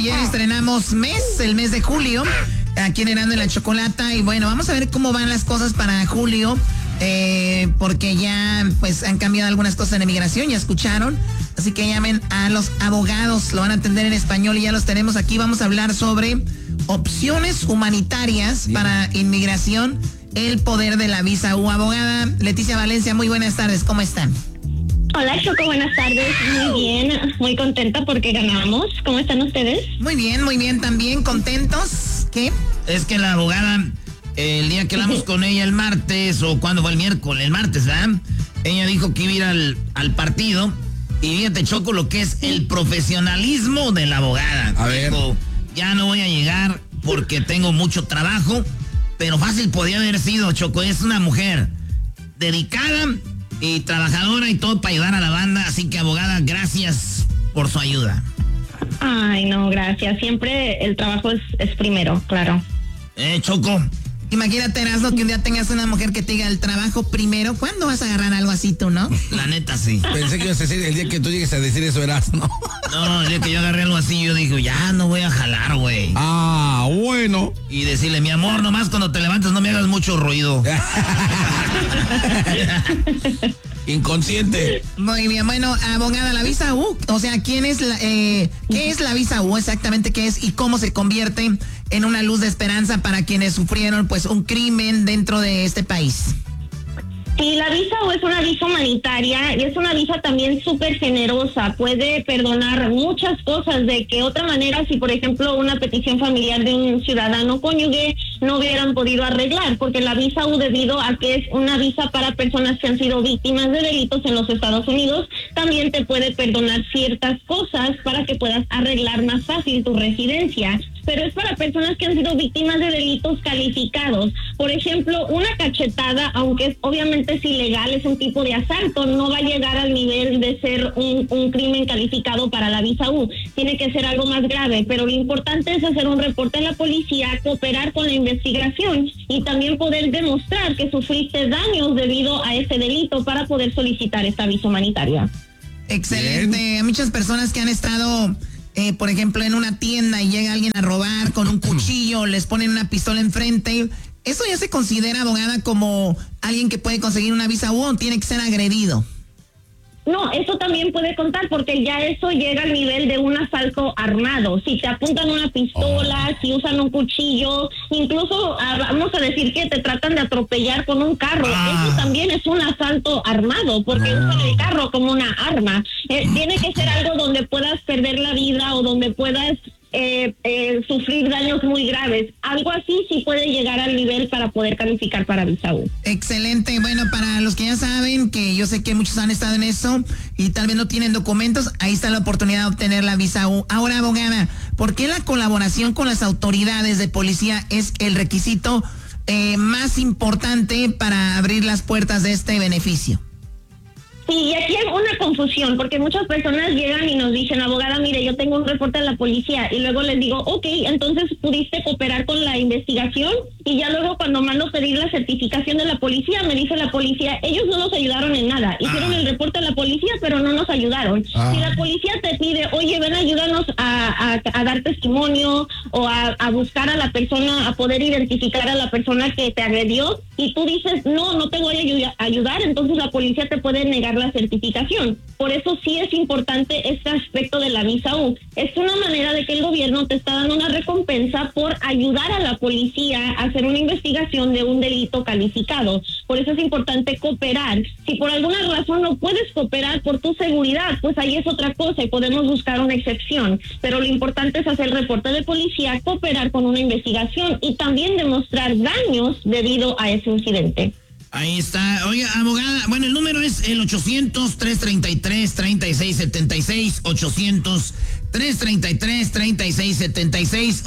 ayer estrenamos el mes de julio, aquí en Erasmo y la Chocolata. Y bueno, vamos a ver cómo van las cosas para julio, porque ya pues han cambiado algunas cosas en inmigración, ya escucharon. Así que llamen a los abogados, lo van a atender en español y ya los tenemos aquí. Vamos a hablar sobre opciones humanitarias para inmigración, el poder de la visa U. Abogada Leticia Valencia, muy buenas tardes, ¿cómo están? Hola, Choco, buenas tardes. Muy bien, muy contenta porque ganamos. ¿Cómo están ustedes? Muy bien, también contentos. ¿Qué? Es que la abogada, el día que hablamos con ella el martes, o cuando fue el martes, ¿verdad? Ella dijo que iba a ir al partido. Y fíjate, Choco, lo que es el profesionalismo de la abogada. A ver. Dijo, ya no voy a llegar porque tengo mucho trabajo, pero fácil podía haber sido, Choco. Es una mujer dedicada y trabajadora y todo para ayudar a la banda. Así que, abogada, gracias por su ayuda. Ay, no, gracias. Siempre el trabajo es primero, claro. Choco. Imagínate, Erasmo, que un día tengas una mujer que te diga el trabajo primero. ¿Cuándo vas a agarrar algo así tú, no? La neta, sí. Pensé que ibas a decir, el día que tú llegues a decir eso, Erasmo. No, el día que yo agarré algo así, yo dije, ya no voy a jalar, güey. Ah, bueno. Y decirle, mi amor, nomás cuando te levantes no me hagas mucho ruido. Inconsciente. Muy bien, bueno, abogada, la visa U, o sea, ¿qué es la visa U exactamente? ¿Qué es y cómo se convierte en una luz de esperanza para quienes sufrieron pues un crimen dentro de este país? Sí, la visa U es una visa humanitaria y es una visa también súper generosa. Puede perdonar muchas cosas de que otra manera, si por ejemplo una petición familiar de un ciudadano cónyuge no hubieran podido arreglar, porque la visa U, debido a que es una visa para personas que han sido víctimas de delitos en los Estados Unidos, también te puede perdonar ciertas cosas para que puedas arreglar más fácil tu residencia. Pero es para personas que han sido víctimas de delitos calificados. Por ejemplo, una cachetada, aunque obviamente es ilegal, es un tipo de asalto, no va a llegar al nivel de ser un crimen calificado para la visa U. Tiene que ser algo más grave, pero lo importante es hacer un reporte a la policía, cooperar con la investigación y también poder demostrar que sufriste daños debido a ese delito para poder solicitar esta visa humanitaria. Excelente. Bien. Muchas personas que han estado... por ejemplo, en una tienda y llega alguien a robar con un cuchillo, les ponen una pistola enfrente. ¿Eso ya se considera, abogada, como alguien que puede conseguir una visa U o tiene que ser agredido? No, eso también puede contar porque ya eso llega al nivel de un asalto armado. Si te apuntan una pistola, si usan un cuchillo, incluso vamos a decir que te tratan de atropellar con un carro. Eso también es un asalto armado porque usan el carro como una arma. Tiene que ser algo donde puedas perder la vida o donde puedas sufrir daños muy graves. Algo así sí puede llegar al nivel para poder calificar para visa U. Excelente. Bueno, para los que ya saben, que yo sé que muchos han estado en eso y tal vez no tienen documentos, ahí está la oportunidad de obtener la visa U. Ahora, abogada, ¿por qué la colaboración con las autoridades de policía es el requisito más importante para abrir las puertas de este beneficio? Sí, y aquí hay una confusión, porque muchas personas llegan y nos dicen, abogada, mire, yo tengo un reporte de la policía, y luego les digo, ok, entonces pudiste cooperar con la investigación, y ya luego cuando mando pedir la certificación de la policía, me dice la policía, ellos no nos ayudaron en nada, hicieron el reporte a la policía, pero no nos ayudaron. Si la policía te pide, oye, ven, ayúdanos a dar testimonio, o a buscar a la persona, a poder identificar a la persona que te agredió, y tú dices, no te voy a ayudar, entonces la policía te puede negar la certificación. Por eso sí es importante este aspecto de la visa U. Es una manera de que el gobierno te está dando una recompensa por ayudar a la policía a hacer una investigación de un delito calificado. Por eso es importante cooperar. Si por alguna razón no puedes cooperar por tu seguridad, pues ahí es otra cosa y podemos buscar una excepción. Pero lo importante es hacer el reporte de policía, cooperar con una investigación y también demostrar daños debido a ese incidente. Ahí está. Oiga, abogada, bueno, el número es el 800-333-3676, 800-333-3676,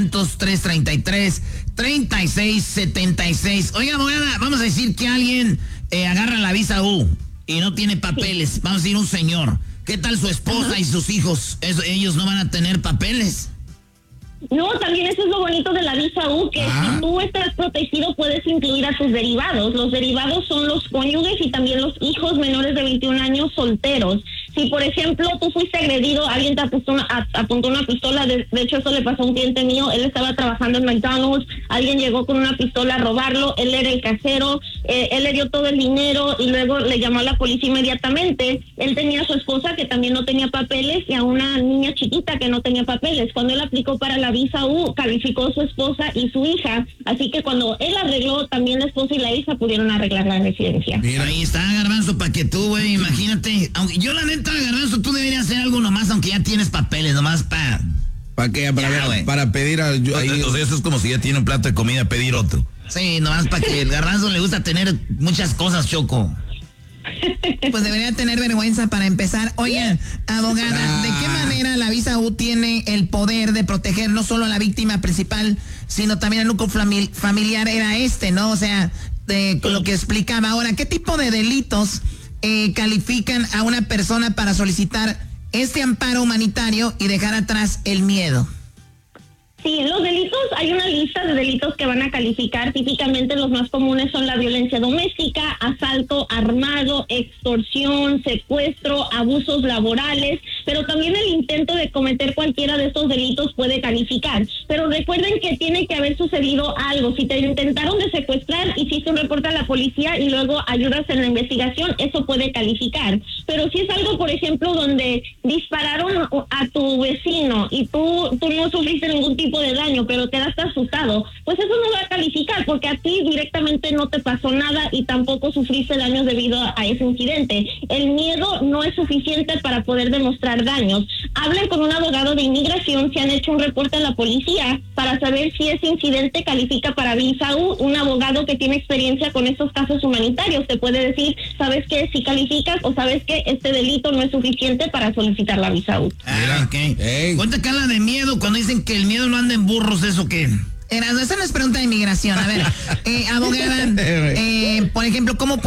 800-333-3676. Oiga, abogada, vamos a decir que alguien agarra la visa U y no tiene papeles. Sí. Vamos a decir un señor. ¿Qué tal su esposa y sus hijos? ¿Ellos no van a tener papeles? No, también eso es lo bonito de la visa U, que si tú estás protegido puedes incluir a tus derivados. Los derivados son los cónyuges y también los hijos menores de 21 años solteros. si por ejemplo tú fuiste agredido, alguien te apuntó una pistola, de hecho eso le pasó a un cliente mío, él estaba trabajando en McDonald's, alguien llegó con una pistola a robarlo, él era el casero, él le dio todo el dinero y luego le llamó a la policía inmediatamente. Él tenía a su esposa que también no tenía papeles y a una niña chiquita que no tenía papeles. Cuando él aplicó para la visa U, calificó su esposa y su hija, así que cuando él arregló, también la esposa y la hija pudieron arreglar la residencia. Mira, ahí está, Garbanzo, para que tú, güey, imagínate, aunque yo la neta, Garbanzo, tú deberías hacer algo nomás, aunque ya tienes papeles, nomás para... ¿Para qué? Para pedir a... Entonces eso es como si ya tiene un plato de comida, pedir otro. Sí, nomás para que el Garbanzo le gusta tener muchas cosas, Choco. Pues debería tener vergüenza para empezar. Oigan, abogada, ¿de qué manera la visa U tiene el poder de proteger no solo a la víctima principal, sino también al núcleo familiar? Era ¿no? O sea, con lo que explicaba ahora, ¿qué tipo de delitos califican a una persona para solicitar este amparo humanitario y dejar atrás el miedo? Sí, los delitos, hay una lista de delitos que van a calificar. Típicamente los más comunes son la violencia doméstica, asalto armado, extorsión, secuestro, abusos laborales, pero también el intento de cometer cualquiera de estos delitos puede calificar. Pero recuerden que tiene que haber sucedido algo. Si te intentaron de secuestrar, hiciste un reporte a la policía y luego ayudas en la investigación, eso puede calificar. Pero si es algo, por ejemplo, donde dispararon a tu vecino y tú no sufriste ningún tipo de daño, pero quedaste asustado, pues eso no va a calificar porque a ti directamente no te pasó nada y tampoco sufriste daños debido a ese incidente. El miedo no es suficiente para poder demostrar daños. Hablen con un abogado de inmigración si han hecho un reporte a la policía para saber si ese incidente califica para visa U. Un abogado que tiene experiencia con estos casos humanitarios te puede decir, ¿sabes qué? Si calificas o ¿sabes qué? Este delito no es suficiente para solicitar la visa U. Ok. Cuenta que habla de miedo cuando dicen que el miedo no anda en burros, ¿eso qué? Esa no es pregunta de inmigración. A ver, abogada, por ejemplo, ¿cómo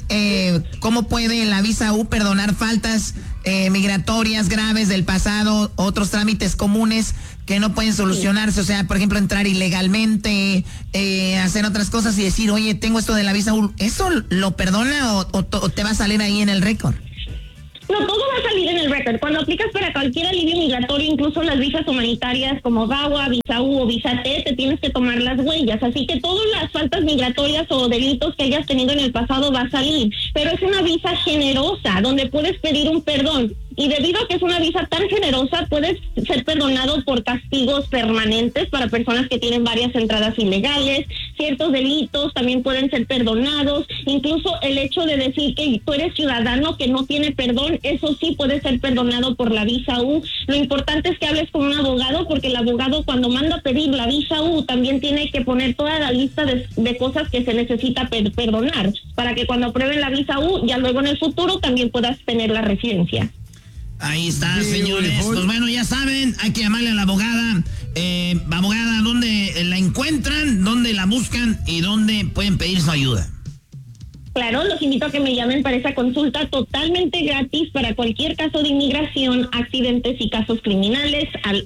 puede la visa U perdonar faltas migratorias graves del pasado, otros trámites comunes que no pueden solucionarse? O sea, por ejemplo, entrar ilegalmente, hacer otras cosas y decir, oye, tengo esto de la visa U, ¿eso lo perdona o te va a salir ahí en el récord? No, todo va a salir en el récord. Cuando aplicas para cualquier alivio migratorio, incluso las visas humanitarias como VAWA, visa U o visa T, te tienes que tomar las huellas. Así que todas las faltas migratorias o delitos que hayas tenido en el pasado va a salir. Pero es una visa generosa, donde puedes pedir un perdón. Y debido a que es una visa tan generosa, puedes ser perdonado por castigos permanentes para personas que tienen varias entradas ilegales. Ciertos delitos también pueden ser perdonados. Incluso el hecho de decir que tú eres ciudadano que no tiene perdón, eso sí puede ser perdonado por la visa U. Lo importante es que hables con un abogado, porque el abogado cuando manda a pedir la visa U también tiene que poner toda la lista de cosas que se necesita perdonar, para que cuando aprueben la visa U, ya luego en el futuro también puedas tener la residencia. Ahí está, señores. Pues bueno, ya saben, hay que llamarle a la abogada. Abogada, ¿dónde la encuentran? ¿Dónde la buscan? ¿Y dónde pueden pedir su ayuda? Claro, los invito a que me llamen para esa consulta totalmente gratis para cualquier caso de inmigración, accidentes y casos criminales al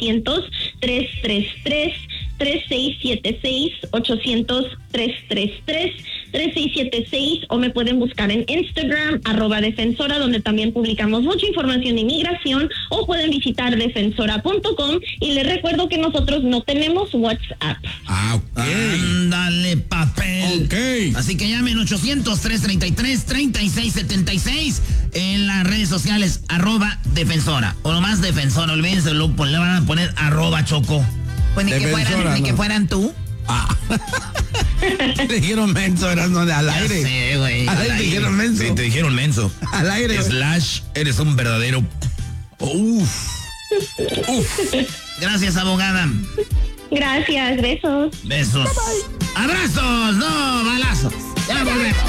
800-333-3676, 800-333-3676, o me pueden buscar en Instagram, @defensora, donde también publicamos mucha información de inmigración, o pueden visitar defensora.com, y les recuerdo que nosotros no tenemos WhatsApp. Ok. Ándale, papel. Ok. Así que llamen 800-333-3676 en las redes sociales, @defensora, o nomás defensora, olvídense, le van a poner @choco. Pues ni que fueran tú. Te dijeron menso, eras no al aire. Sí, güey. Al aire te dijeron menso. Sí, te dijeron menso. Al aire. / eres un verdadero... Uf. Gracias, abogada. Gracias, besos. Besos. Abrazos, no balazos. Ya volvemos.